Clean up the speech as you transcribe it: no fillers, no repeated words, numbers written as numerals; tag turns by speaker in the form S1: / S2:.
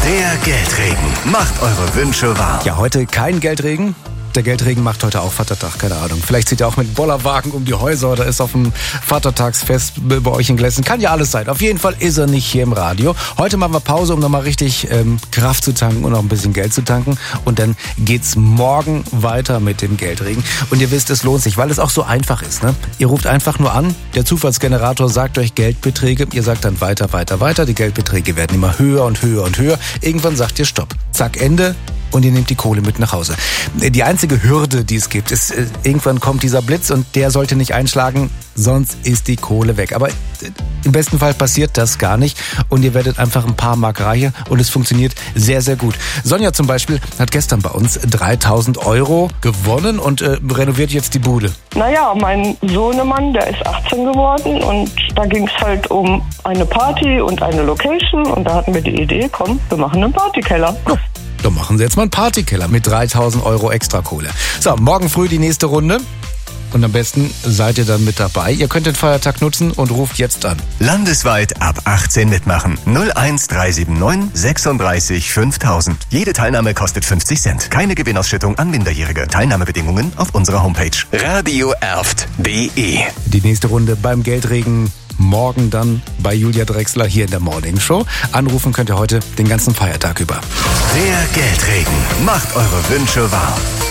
S1: Der Geldregen macht eure Wünsche wahr.
S2: Ja, heute kein Geldregen. Der Geldregen macht heute auch Vatertag, keine Ahnung. Vielleicht zieht er auch mit Bollerwagen um die Häuser oder ist auf dem Vatertagsfest bei euch in Glessen. Kann ja alles sein. Auf jeden Fall ist er nicht hier im Radio. Heute machen wir Pause, um nochmal richtig Kraft zu tanken und auch ein bisschen Geld zu tanken. Und dann geht's morgen weiter mit dem Geldregen. Und ihr wisst, es lohnt sich, weil es auch so einfach ist. Ne? Ihr ruft einfach nur an, der Zufallsgenerator sagt euch Geldbeträge. Ihr sagt dann weiter, weiter, weiter. Die Geldbeträge werden immer höher und höher und höher. Irgendwann sagt ihr Stopp. Zack, Ende. Und ihr nehmt die Kohle mit nach Hause. Die einzige Hürde, die es gibt, ist, irgendwann kommt dieser Blitz und der sollte nicht einschlagen, sonst ist die Kohle weg. Aber im besten Fall passiert das gar nicht und ihr werdet einfach ein paar Mark reicher und es funktioniert sehr, sehr gut. Sonja zum Beispiel hat gestern bei uns 3.000 € gewonnen und renoviert jetzt die Bude.
S3: Naja, mein Sohnemann, der ist 18 geworden und da ging es halt um eine Party und eine Location und da hatten wir die Idee, komm, wir machen einen Partykeller.
S2: Ja. Dann machen Sie jetzt mal einen Partykeller mit 3.000 € extra Kohle. So, morgen früh die nächste Runde. Und am besten seid ihr dann mit dabei. Ihr könnt den Feiertag nutzen und ruft jetzt an.
S1: Landesweit ab 18 mitmachen. 01379 36 5000. Jede Teilnahme kostet 50 Cent. Keine Gewinnausschüttung an Minderjährige. Teilnahmebedingungen auf unserer Homepage radioerft.de.
S2: Die nächste Runde beim Geldregen. Morgen dann bei Julia Drechsler hier in der Morning Show. Anrufen könnt ihr heute den ganzen Feiertag über.
S1: Der Geldregen macht eure Wünsche wahr.